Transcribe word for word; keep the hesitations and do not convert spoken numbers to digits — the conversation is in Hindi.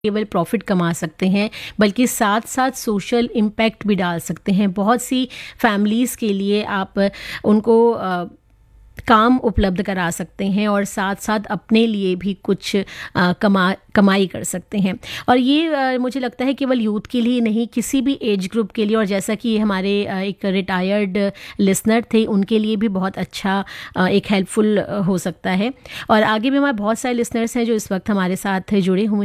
केवल प्रॉफ़िट कमा सकते हैं, बल्कि साथ-साथ सोशल इम्पैक्ट भी डाल सकते हैं। बहुत सी फैमिलीज़ के लिए आप उनको अ, काम उपलब्ध करा सकते हैं और साथ-साथ अपने लिए भी कुछ अ, कमा कमाई कर सकते हैं। और ये अ, मुझे लगता है केवल यूथ के लिए नहीं, किसी भी एज ग्रुप के लिए, और जैसा कि हमारे अ, एक रिटायर्ड लिसनर थे, उनके लिए भी बहुत अच्छा अ, एक हेल्पफुल हो सकता है। और आगे भी हमारे बहुत सारे लिसनर्स हैं जो इस वक्त हमारे साथ जुड़े हुए